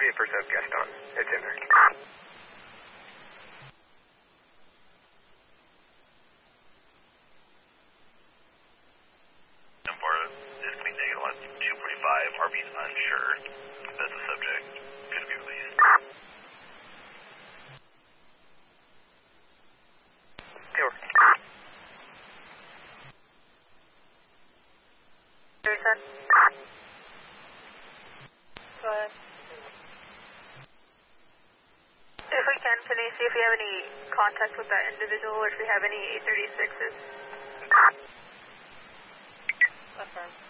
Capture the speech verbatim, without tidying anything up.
thirty-eight percent Gaston. It's in there. Number is going to be negative on two forty-five. R B's unsure that the subject could be released. Sure. Jason? Go ahead. If we can, can you see if we have any contact with that individual or if we have any eight thirty-sixes? Affirm.